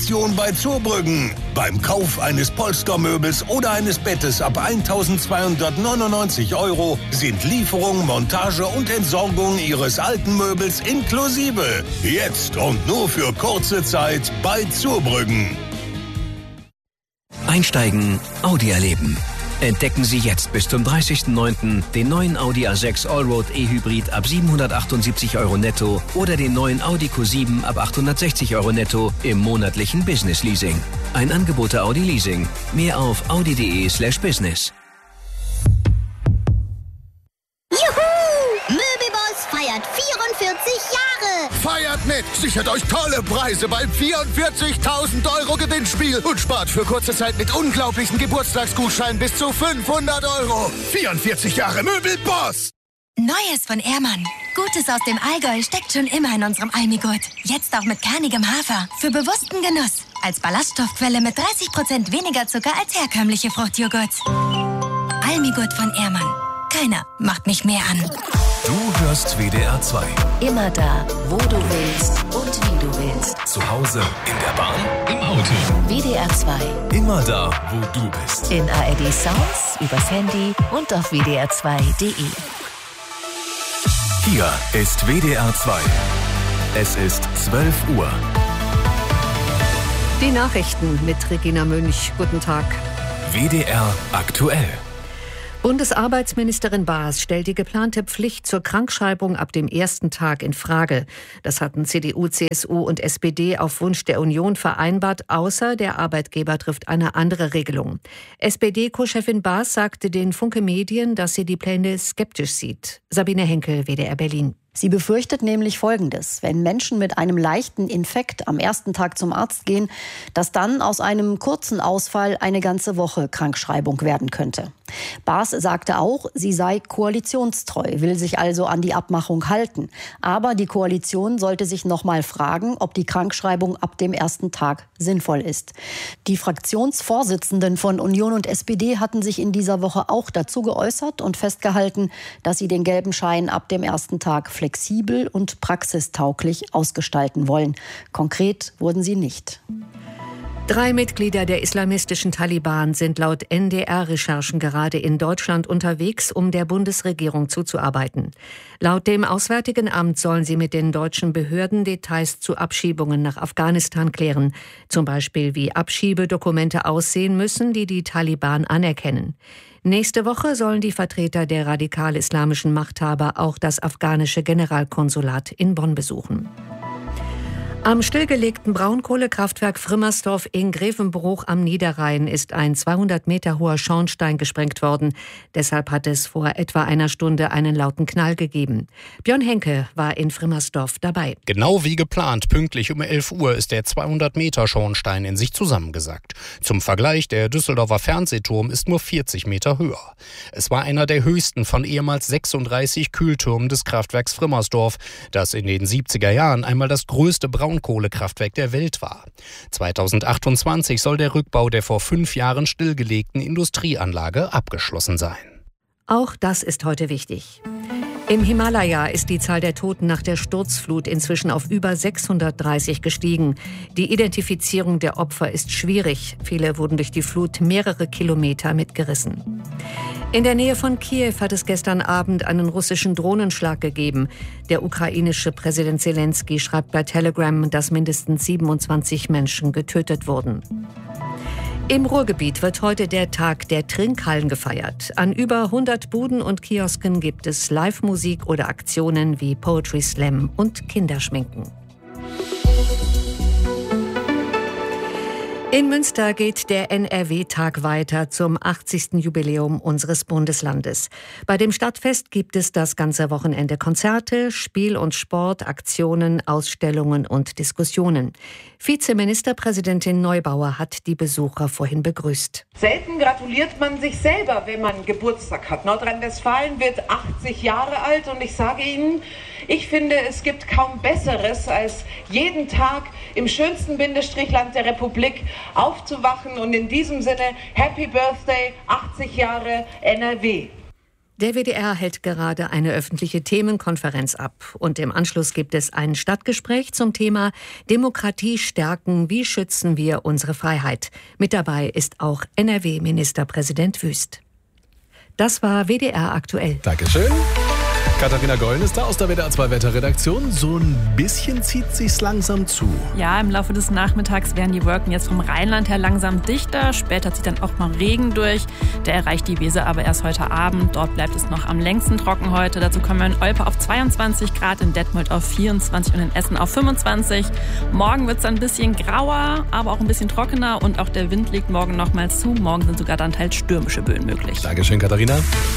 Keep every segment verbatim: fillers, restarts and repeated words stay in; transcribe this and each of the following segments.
Aktion bei Zurbrüggen. Beim Kauf eines Polstermöbels oder eines Bettes ab eintausendzweihundertneunundneunzig Euro sind Lieferung, Montage und Entsorgung Ihres alten Möbels inklusive. Jetzt und nur für kurze Zeit bei Zurbrüggen. Einsteigen, Audi erleben. Entdecken Sie jetzt bis zum dreißigsten neunten den neuen Audi A sechs Allroad E-Hybrid ab siebenhundertachtundsiebzig Euro netto oder den neuen Audi Q sieben ab achthundertsechzig Euro netto im monatlichen Business Leasing. Ein Angebot der Audi Leasing. Mehr auf audi.de slash business. Juhu! Möbelboss feiert vierundvierzig Jahre! Feiert mit! Sichert euch tolle Preise beim vierundvierzigtausend Euro Gewinnspiel und spart für kurze Zeit mit unglaublichen Geburtstagsgutscheinen bis zu fünfhundert Euro. vierundvierzig Jahre Möbelboss! Neues von Ehrmann. Gutes aus dem Allgäu steckt schon immer in unserem Almigurt. Jetzt auch mit kernigem Hafer. Für bewussten Genuss. Als Ballaststoffquelle mit dreißig Prozent weniger Zucker als herkömmliche Fruchtjoghurts. Almigurt von Ehrmann. Keiner macht mich mehr an. Du hörst W D R zwei. Immer da, wo du willst und wie du willst. Zu Hause, in der Bahn, im Auto. W D R zwei. Immer da, wo du bist. In A R D Sounds, übers Handy und auf W D R zwei Punkt de. Hier ist W D R zwei. Es ist zwölf Uhr. Die Nachrichten mit Regina Münch. Guten Tag. W D R aktuell. Bundesarbeitsministerin Baas stellt die geplante Pflicht zur Krankschreibung ab dem ersten Tag in Frage. Das hatten C D U, C S U und S P D auf Wunsch der Union vereinbart, außer der Arbeitgeber trifft eine andere Regelung. S P D-Co-Chefin Baas sagte den Funke Medien, dass sie die Pläne skeptisch sieht. Sabine Henkel, W D R Berlin. Sie befürchtet nämlich Folgendes: Wenn Menschen mit einem leichten Infekt am ersten Tag zum Arzt gehen, dass dann aus einem kurzen Ausfall eine ganze Woche Krankschreibung werden könnte. Baas sagte auch, sie sei koalitionstreu, will sich also an die Abmachung halten. Aber die Koalition sollte sich noch mal fragen, ob die Krankschreibung ab dem ersten Tag sinnvoll ist. Die Fraktionsvorsitzenden von Union und S P D hatten sich in dieser Woche auch dazu geäußert und festgehalten, dass sie den gelben Schein ab dem ersten Tag flexibel und praxistauglich ausgestalten wollen. Konkret wurden sie nicht. Drei Mitglieder der islamistischen Taliban sind laut N D R-Recherchen gerade in Deutschland unterwegs, um der Bundesregierung zuzuarbeiten. Laut dem Auswärtigen Amt sollen sie mit den deutschen Behörden Details zu Abschiebungen nach Afghanistan klären. Zum Beispiel, wie Abschiebedokumente aussehen müssen, die die Taliban anerkennen. Nächste Woche sollen die Vertreter der radikal-islamischen Machthaber auch das afghanische Generalkonsulat in Bonn besuchen. Am stillgelegten Braunkohlekraftwerk Frimmersdorf in Grevenbruch am Niederrhein ist ein zweihundert Meter hoher Schornstein gesprengt worden. Deshalb hat es vor etwa einer Stunde einen lauten Knall gegeben. Björn Henke war in Frimmersdorf dabei. Genau wie geplant, pünktlich um elf Uhr ist der zweihundert Meter Schornstein in sich zusammengesackt. Zum Vergleich, der Düsseldorfer Fernsehturm ist nur vierzig Meter höher. Es war einer der höchsten von ehemals sechsunddreißig Kühltürmen des Kraftwerks Frimmersdorf, das in den siebziger Jahren einmal das größte Braun Braunkohlekraftwerk der Welt war. zweitausendachtundzwanzig soll der Rückbau der vor fünf Jahren stillgelegten Industrieanlage abgeschlossen sein. Auch das ist heute wichtig. Im Himalaya ist die Zahl der Toten nach der Sturzflut inzwischen auf über sechshundertdreißig gestiegen. Die Identifizierung der Opfer ist schwierig. Viele wurden durch die Flut mehrere Kilometer mitgerissen. In der Nähe von Kiew hat es gestern Abend einen russischen Drohnenschlag gegeben. Der ukrainische Präsident Zelensky schreibt bei Telegram, dass mindestens siebenundzwanzig Menschen getötet wurden. Im Ruhrgebiet wird heute der Tag der Trinkhallen gefeiert. An über hundert Buden und Kiosken gibt es Live-Musik oder Aktionen wie Poetry Slam und Kinderschminken. In Münster geht der N R W-Tag weiter zum achtzigsten Jubiläum unseres Bundeslandes. Bei dem Stadtfest gibt es das ganze Wochenende Konzerte, Spiel und Sport, Aktionen, Ausstellungen und Diskussionen. Vizeministerpräsidentin Neubauer hat die Besucher vorhin begrüßt. Selten gratuliert man sich selber, wenn man Geburtstag hat. Nordrhein-Westfalen wird achtzig Jahre alt und ich sage Ihnen, ich finde, es gibt kaum Besseres, als jeden Tag im schönsten Bindestrichland der Republik aufzuwachen und in diesem Sinne Happy Birthday, achtzig Jahre N R W. Der W D R hält gerade eine öffentliche Themenkonferenz ab. Und im Anschluss gibt es ein Stadtgespräch zum Thema Demokratie stärken, wie schützen wir unsere Freiheit. Mit dabei ist auch N R W-Ministerpräsident Wüst. Das war W D R aktuell. Dankeschön. Katharina Gollen ist da aus der W D R zwei Wetterredaktion. So ein bisschen zieht sich's langsam zu. Ja, im Laufe des Nachmittags werden die Wolken jetzt vom Rheinland her langsam dichter. Später zieht dann auch mal Regen durch. Der erreicht die Weser aber erst heute Abend. Dort bleibt es noch am längsten trocken heute. Dazu kommen wir in Olpe auf zweiundzwanzig Grad, in Detmold auf vierundzwanzig und in Essen auf fünfundzwanzig. Morgen wird es dann ein bisschen grauer, aber auch ein bisschen trockener. Und auch der Wind legt morgen nochmal zu. Morgen sind sogar dann teils stürmische Böen möglich. Dankeschön, Katharina.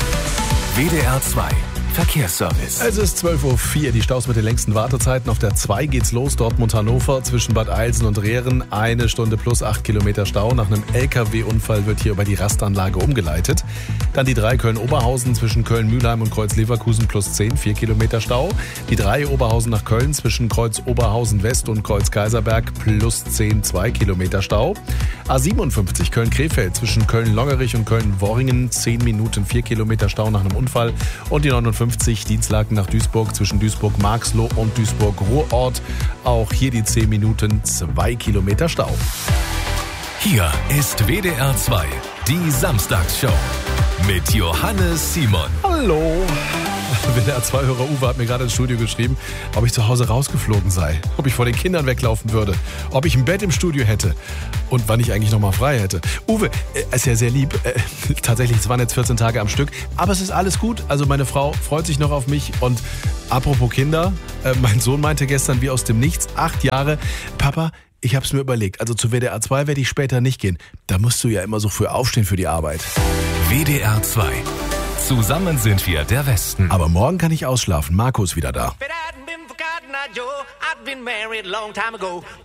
W D R zwei Verkehrsservice. Es ist zwölf Uhr vier, die Staus mit den längsten Wartezeiten. Auf der zwei geht's los, Dortmund-Hannover zwischen Bad Eilsen und Rehren. Eine Stunde plus acht Kilometer Stau. Nach einem L K W-Unfall wird hier über die Rastanlage umgeleitet. Dann die drei Köln-Oberhausen zwischen Köln-Mühlheim und Kreuz-Leverkusen plus zehn, vier Kilometer Stau. Die drei Oberhausen nach Köln zwischen Kreuz-Oberhausen-West und Kreuz-Kaiserberg plus zehn, zwei Kilometer Stau. A siebenundfünfzig Köln-Krefeld zwischen Köln-Longerich und Köln-Worringen zehn Minuten, vier Kilometer Stau nach einem Unfall. Und die neunundfünfzig Dienstlaken nach Duisburg zwischen Duisburg-Marxloh und Duisburg-Ruhrort. Auch hier die zehn Minuten, zwei Kilometer Stau. Hier ist W D R zwei, die Samstagsshow mit Johannes Simon. Hallo. W D R zwei-Hörer Uwe hat mir gerade ins Studio geschrieben, ob ich zu Hause rausgeflogen sei, ob ich vor den Kindern weglaufen würde, ob ich ein Bett im Studio hätte und wann ich eigentlich noch mal frei hätte. Uwe, äh, ist ja sehr lieb. Äh, tatsächlich, es waren jetzt vierzehn Tage am Stück, aber es ist alles gut. Also meine Frau freut sich noch auf mich und apropos Kinder, äh, mein Sohn meinte gestern wie aus dem Nichts, acht Jahre, Papa, ich hab's mir überlegt, also zu W D R zwei werde ich später nicht gehen. Da musst du ja immer so früh aufstehen für die Arbeit. W D R zwei. Zusammen sind wir der Westen. Aber morgen kann ich ausschlafen. Marco ist wieder da.